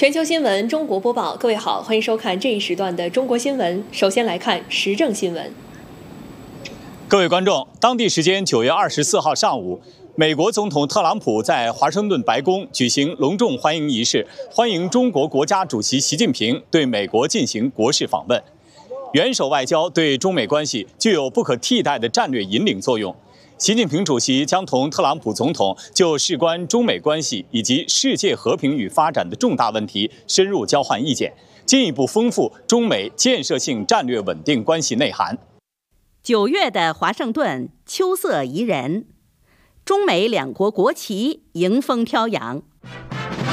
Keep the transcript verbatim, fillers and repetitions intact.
全球新闻中国播报，各位好，欢迎收看这一时段的中国新闻。首先来看时政新闻。 各位观众，当地时间九月二十四号上午，美国总统特朗普在华盛顿白宫举行隆重欢迎仪式，欢迎中国国家主席习近平对美国进行国事访问。元首外交对中美关系具有不可替代的战略引领作用。习近平主席将同特朗普总统就事关中美关系以及世界和平与发展的重大问题深入交换意见，进一步丰富中美建设性战略稳定关系内涵。 九月的华盛顿秋色宜人，中美两国国旗迎风飘扬。